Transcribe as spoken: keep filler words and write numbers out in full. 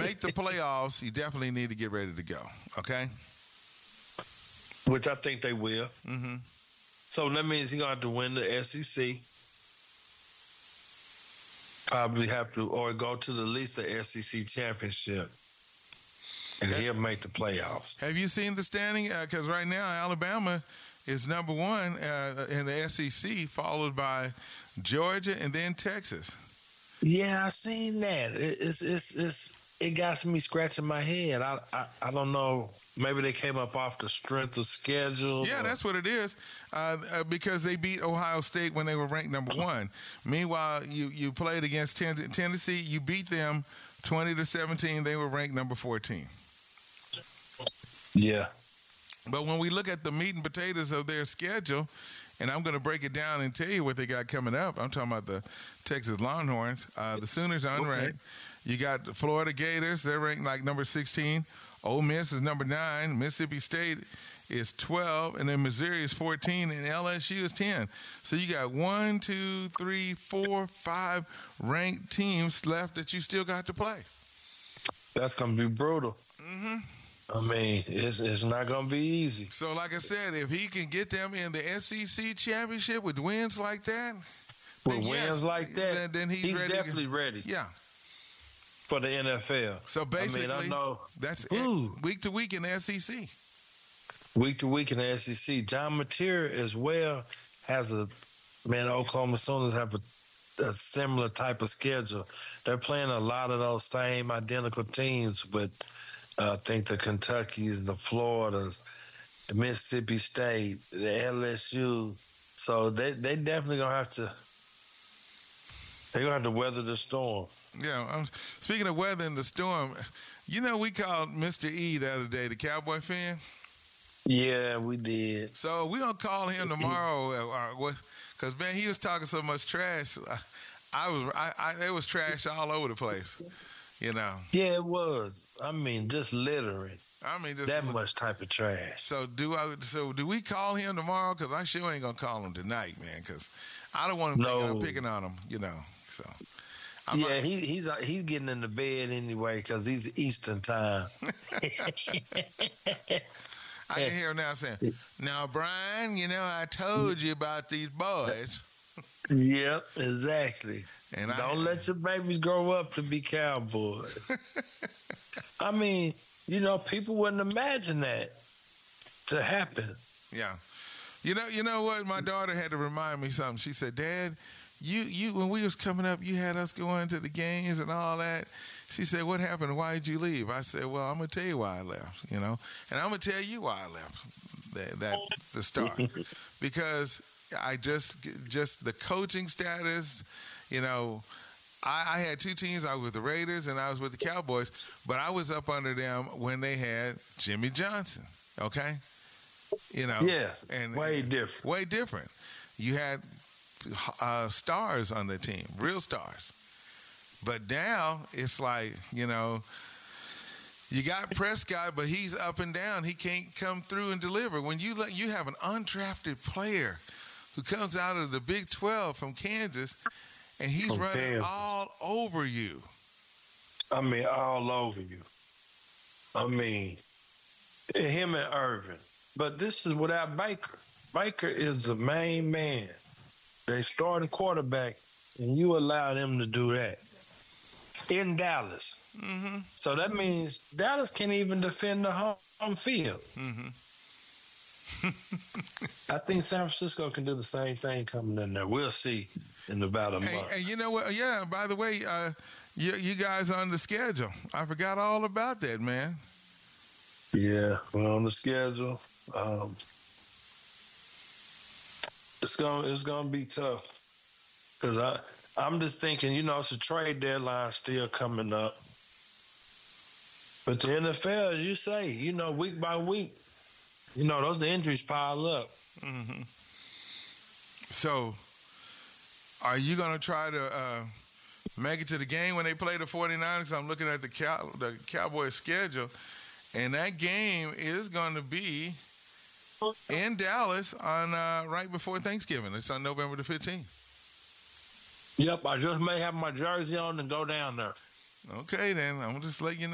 make the playoffs, you definitely need to get ready to go. Okay. Which I think they will. Mm-hmm. So that means he's gonna have to win the S E C. Probably have to, or go to the least the S E C championship, and he'll make the playoffs. Have you seen the standing? Because uh, right now Alabama is number one uh, in the S E C, followed by Georgia and then Texas. Yeah, I seen that. It, it's it's it's it got me scratching my head. I, I I don't know. Maybe they came up off the strength of schedule. Yeah, or... that's what it is. Uh, uh, because they beat Ohio State when they were ranked number one. Meanwhile, you you played against ten- Tennessee. You beat them twenty to seventeen. They were ranked number fourteen. Yeah. But when we look at the meat and potatoes of their schedule, and I'm going to break it down and tell you what they got coming up. I'm talking about the Texas Longhorns. Uh, the Sooners are unranked. Okay. You got the Florida Gators. They're ranked like number sixteen. Ole Miss is number nine. Mississippi State is twelve. And then Missouri is fourteen. And L S U is ten. So you got one, two, three, four, five ranked teams left that you still got to play. That's going to be brutal. Mm-hmm. I mean, it's it's not going to be easy. So, like I said, if he can get them in the S E C championship with wins like that, with wins yes, like that, then, then he's, he's ready definitely to, ready. Yeah. For the N F L. So basically, I mean, I know, that's it, week to week in the S E C. Week to week in the S E C. John Mateer as well has a man. Oklahoma Sooners have a, a similar type of schedule. They're playing a lot of those same identical teams, but uh, I think the Kentuckys, the Floridas, the Mississippi State, the L S U. So they they definitely gonna have to. They're gonna have to weather the storm. Yeah, um, speaking of weather and the storm, you know, we called Mister E the other day, the Cowboy fan. Yeah, we did. So we're going to call him tomorrow because, man, he was talking so much trash. I, I was, I, I, it was trash all over the place, you know. Yeah, it was. I mean, just littering. I mean, just that much type of trash. So do I? So do we call him tomorrow? Because I sure ain't going to call him tonight, man, because I don't want him no. picking, picking on him, you know, so. I'm yeah, he, he's he's getting in the bed anyway because he's Eastern time. I can hear him now saying, "Now, Brian, you know I told you about these boys." Yep, exactly. And don't I, let your babies grow up to be cowboys. I mean, you know, people wouldn't imagine that to happen. Yeah, you know, you know what? My daughter had to remind me something. She said, "Dad, You you when we was coming up, you had us going to the games and all that." She said, "What happened? Why did you leave?" I said, "Well, I'm gonna tell you why I left, you know, and I'm gonna tell you why I left that, that the start because I just just the coaching status, you know." I, I had two teams. I was with the Raiders and I was with the Cowboys, but I was up under them when they had Jimmy Johnson. Okay, you know, yeah, and way different, way different. You had Uh, stars on the team, real stars. But now it's like, you know, you got Prescott, but he's up and down. He can't come through and deliver. When you let, you have an undrafted player who comes out of the Big twelve from Kansas, and he's from running Kansas. all over you. I mean, all over you. I mean, him and Irvin. But this is without Baker. Baker is the main man. They starting quarterback, and you allow them to do that in Dallas. Mm-hmm. So that means Dallas can't even defend the home field. Mm-hmm. I think San Francisco can do the same thing coming in there. We'll see in about a month. And, and you know what? Yeah, by the way, uh, you, you guys are on the schedule. I forgot all about that, man. Yeah, we're on the schedule. Um, It's gonna it's gonna be tough because I I'm just thinking, you know, it's a trade deadline still coming up, but the N F L, as you say, you know, week by week, you know, those the injuries pile up. Mm-hmm. So, are you gonna try to uh, make it to the game when they play the 49ers? I'm looking at the Cow- the Cowboys schedule, and that game is going to be in Dallas on uh, right before Thanksgiving. It's on November the fifteenth. Yep, I just may have my jersey on and go down there. Okay, then I'm just letting you know.